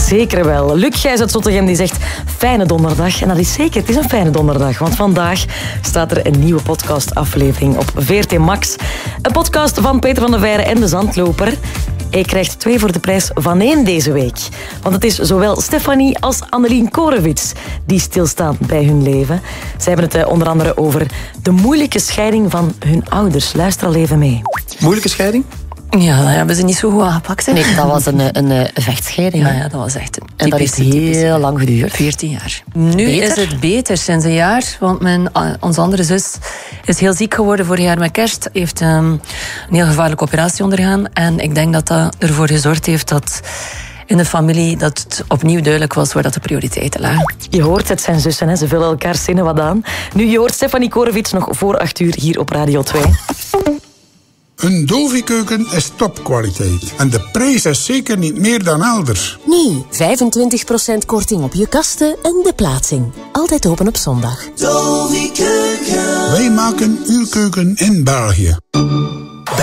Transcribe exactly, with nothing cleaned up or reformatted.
Zeker wel. Luc Gijs uit Zottegem die zegt fijne donderdag. En dat is zeker, het is een fijne donderdag. Want vandaag staat er een nieuwe podcastaflevering op V R T Max. Een podcast van Peter van der Veijren en De Zandloper. Je krijgt twee voor de prijs van één deze week. Want het is zowel Stefanie als Annelien Korewits die stilstaan bij hun leven. Zij hebben het onder andere over de moeilijke scheiding van hun ouders. Luister al even mee. Moeilijke scheiding? Ja, dat hebben ze niet zo goed aangepakt. Hè? Nee, dat was een, een, een vechtscheiding. Ja, ja, dat was echt een En dat heeft heel lang geduurd. veertien jaar. Nu Beter? is het beter sinds een jaar, want mijn, onze andere zus is heel ziek geworden vorig jaar met kerst. Heeft um, een heel gevaarlijke operatie ondergaan. En ik denk dat dat ervoor gezorgd heeft dat in de familie dat het opnieuw duidelijk was waar dat de prioriteiten lagen. Je hoort, het zijn zussen, hè. Ze vullen elkaar zinnen wat aan. Nu, je hoort Stefanie Korewits nog voor acht uur hier op Radio twee. Een Dovi-keuken is topkwaliteit. En de prijs is zeker niet meer dan elders. Nu vijfentwintig procent korting op je kasten en de plaatsing. Altijd open op zondag. Wij maken uw keuken in België.